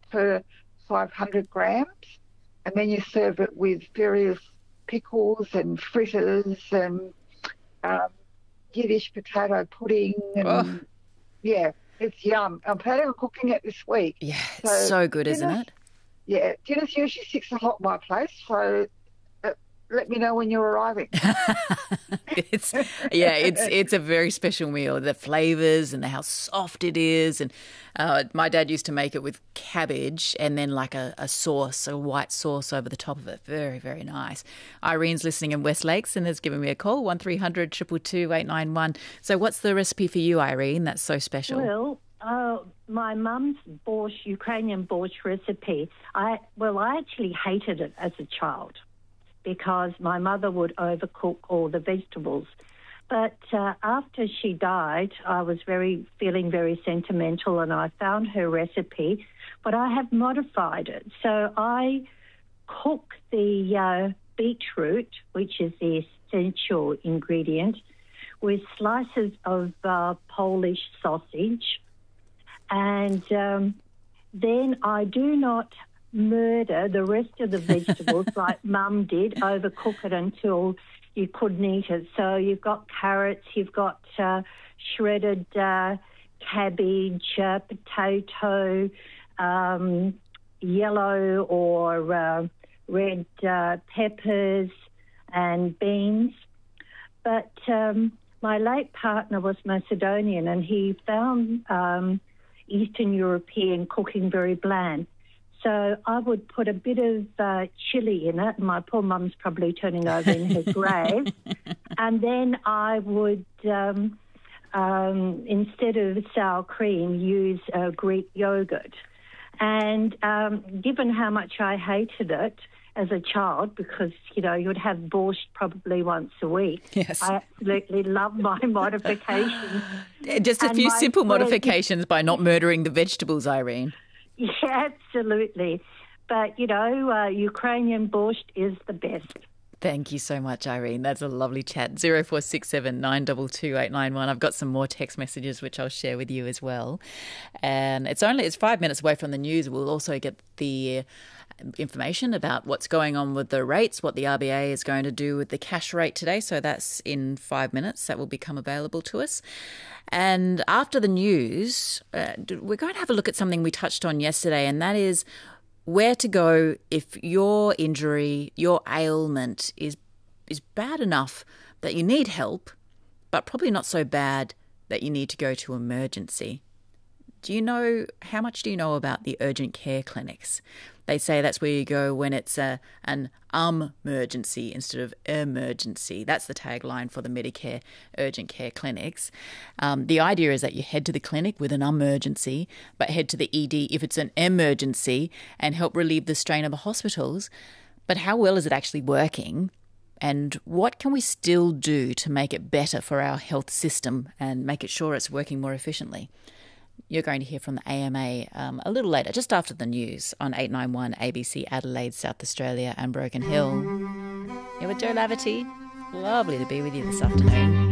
per 500 grams. And then you serve it with various pickles and fritters and um, Yiddish potato pudding. Oh, And yeah, it's yum. I'm planning on cooking it this week. yeah, it's So so good, isn't dinner's, it? yeah, dinner's usually 6 o'clock my place. So uh, let me know when you're arriving. It's yeah, it's a very special meal. The flavors and how soft it is, and my dad used to make it with cabbage and then like a sauce, a white sauce over the top of it. Very, very nice. Irene's listening in West Lakes and has given me a call 1300 222 891. So, what's the recipe for you, Irene? That's so special. Well, my mum's borscht, Ukrainian borscht recipe, I actually hated it as a child because my mother would overcook all the vegetables. But after she died, I was feeling very sentimental, and I found her recipe, but I have modified it. So I cook the beetroot, which is the essential ingredient, with slices of Polish sausage. And then I do not murder the rest of the vegetables like Mum did, overcook it until you couldn't eat it. So you've got carrots, you've got shredded cabbage, potato, yellow or red peppers and beans. But my late partner was Macedonian, and he found Eastern European cooking very bland. So I would put a bit of chili in it. My poor mum's probably turning over in her grave. And then I would, instead of sour cream, use Greek yogurt. And given how much I hated it as a child, because, you'd have borscht probably once a week. Yes. I absolutely love my modifications. Just a And few my simple friend- modifications by not murdering the vegetables, Irene. Yeah, absolutely. But, Ukrainian borscht is the best. Thank you so much, Irene. That's a lovely chat. 0467 922 891. I've got some more text messages which I'll share with you as well. And it's 5 minutes away from the news. We'll also get the information about what's going on with the rates, what the RBA is going to do with the cash rate today. So that's in 5 minutes. That will become available to us. And after the news, we're going to have a look at something we touched on yesterday, and that is where to go if your injury, your ailment is bad enough that you need help, but probably not so bad that you need to go to emergency. How much do you know about the urgent care clinics? They say that's where you go when it's an emergency instead of emergency. That's the tagline for the Medicare urgent care clinics. The idea is that you head to the clinic with an emergency, but head to the ED if it's an emergency and help relieve the strain of the hospitals. But how well is it actually working? And what can we still do to make it better for our health system and make it sure it's working more efficiently? You're going to hear from the AMA a little later, just after the news on 891 ABC Adelaide, South Australia and Broken Hill. You're with Jo Laverty. Lovely to be with you this afternoon.